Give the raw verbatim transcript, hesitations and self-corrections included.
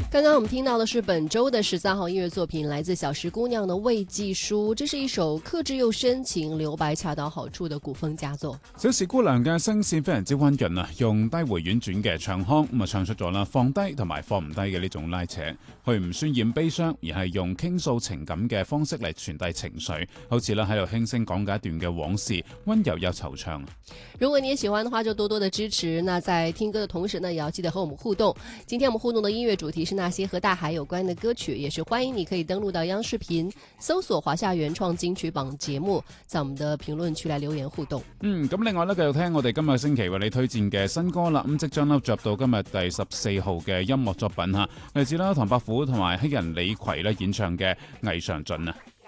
刚刚我们听到的是本周的十三号音乐作品，来自小石姑娘的《未寄書》，這是一首克制又深情、留白恰到好處的古風佳作。 小石姑娘嘅聲線非常之溫潤啊，用低回婉轉嘅唱腔咁啊，唱出咗啦放低同埋放唔低嘅呢種拉扯，佢唔渲染悲傷，而係用傾訴情感嘅方式嚟傳遞情緒，好似啦喺度輕聲講解一段嘅往事，溫柔又惆悵。 如果你也喜歡的話，就多多的支持。那在聽歌的同時呢，也要記得和我們互動。今天我們互動的音樂主題是那些和大海有關的歌曲，也是歡迎你可以登錄到央視頻，搜索華夏原創金曲榜節目，在我們的評論區來留言互動。 嗯，咁另外呢，繼續聽我哋今日星期為你推薦嘅新歌啦。咁即將呢，進入到今日第十四號嘅音樂作品吓，嚟自啦唐伯虎同埋黑人李逵咧演唱嘅《霓裳盡》啊。